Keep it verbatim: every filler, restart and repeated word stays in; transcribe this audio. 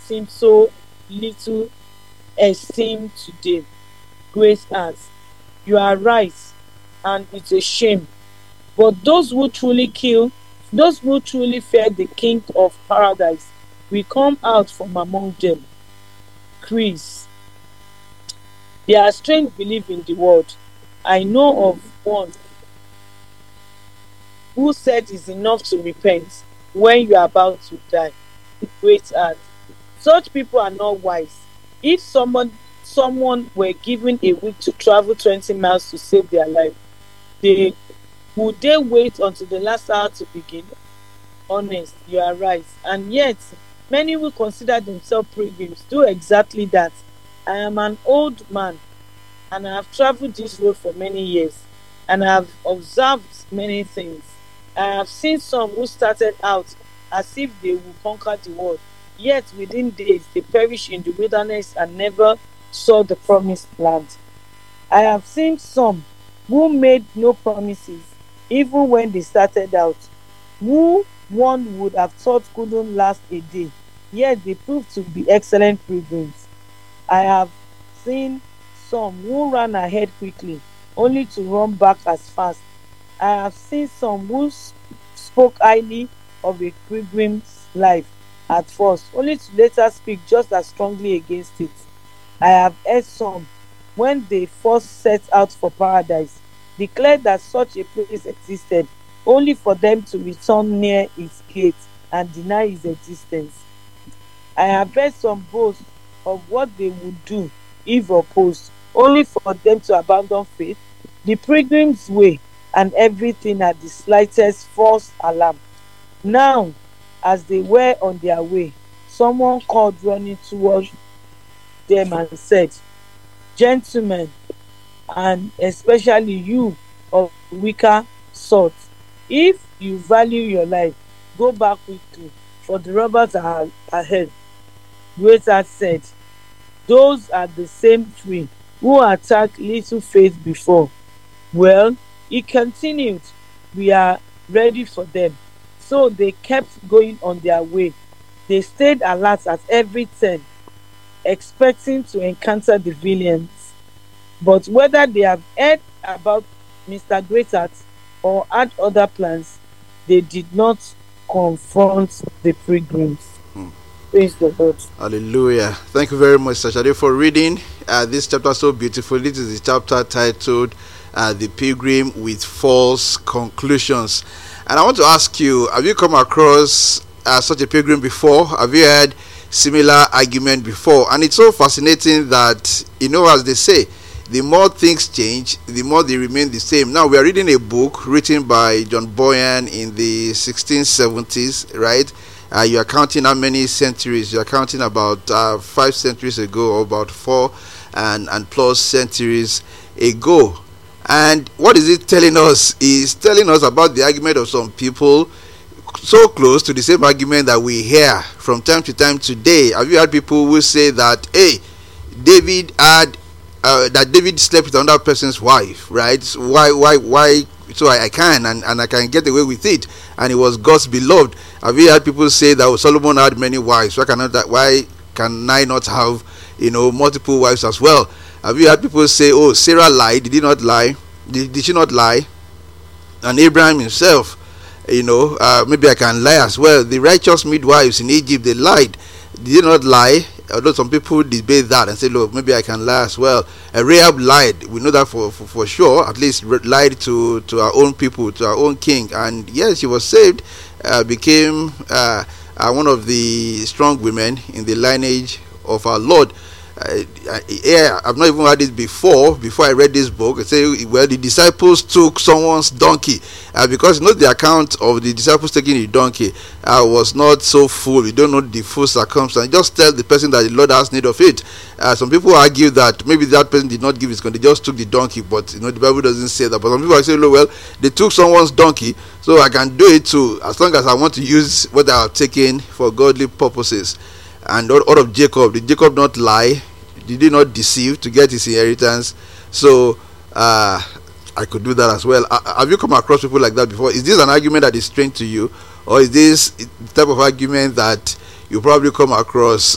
seem so little esteemed today. Great hearts. You are right, and it's a shame. But those who truly kill, those who truly fear the King of Paradise, will come out from among them. Chris, there are strange beliefs in the world. I know of one who said it's enough to repent when you are about to die. Great heart. Such people are not wise. If someone someone were given a week to travel twenty miles to save their life, they would they wait until the last hour to begin? Honest, you are right. And yet, many who consider themselves pilgrims do exactly that. I am an old man and I have traveled this road for many years and I have observed many things. I have seen some who started out as if they would conquer the world, yet within days they perish in the wilderness and never saw the promised land. I have seen some who made no promises even when they started out, who one would have thought couldn't last a day, yet they proved to be excellent pilgrims. I have seen some who ran ahead quickly only to run back as fast. I have seen some who s- spoke highly of a pilgrim's life at first, only to later speak just as strongly against it. I have heard some, when they first set out for paradise, declared that such a place existed, only for them to return near its gate and deny its existence. I have heard some boast of what they would do if opposed, only for them to abandon faith, the pilgrim's way, and everything at the slightest false alarm. Now, as they were on their way, someone called running towards them and said, "Gentlemen, and especially you of weaker sort, if you value your life, go back quickly, for the robbers are ahead." Greater said, "Those are the same three who attacked little faith before." Well, he continued, "We are ready for them." So they kept going on their way. They stayed alert at every turn, expecting to encounter the villains. But whether they have heard about Mister Greatheart or had other plans, they did not confront the pilgrims. Hmm. Praise the Lord. Hallelujah. Thank you very much, Sister Shade, for reading uh, this chapter so beautiful. This is the chapter titled uh, The Pilgrim with False Conclusions. And I want to ask you, have you come across uh, such a pilgrim before? Have you heard similar argument before? And it's so fascinating that, you know, as they say, the more things change, the more they remain the same. Now, we are reading a book written by John Bunyan in the sixteen seventies, right? Uh, you are counting how many centuries? You are counting about uh, five centuries ago, or about four and, and plus centuries ago. And what is it telling us? Is telling us about the argument of some people so close to the same argument that we hear from time to time today. Have you heard people who say that, hey, David had uh, that David slept with another person's wife, right? So why, why, why? So I, I can and, and I can get away with it, and it was God's beloved. Have you heard people say that, oh, Solomon had many wives? Why cannot that? Why can I not have, you know, multiple wives as well? Have you heard people say, oh, Sarah lied? Did he not lie? Did, did she not lie? And Abraham himself, you know, uh, maybe I can lie as well. The righteous midwives in Egypt, they lied. Did they not lie? Although some people debate that and say, look, maybe I can lie as well. Uh, Rahab lied. We know that for, for, for sure. At least lied to, to our own people, to our own king. And yes, she was saved, uh, became uh, uh, one of the strong women in the lineage of our Lord. Uh, uh, yeah, I've not even heard this before. Before I read this book, I say, well, the disciples took someone's donkey, uh, because you know the account of the disciples taking the donkey uh, was not so full. You don't know the full circumstance. Just tell the person that the Lord has need of it. Uh, some people argue that maybe that person did not give his donkey; they just took the donkey. But you know the Bible doesn't say that. But some people say, well, they took someone's donkey, so I can do it too, as long as I want to use what I have taken for godly purposes. And out of Jacob, did Jacob not lie? Did he not deceive to get his inheritance? So uh, I could do that as well. Uh, have you come across people like that before? Is this an argument that is strange to you, or is this the type of argument that you probably come across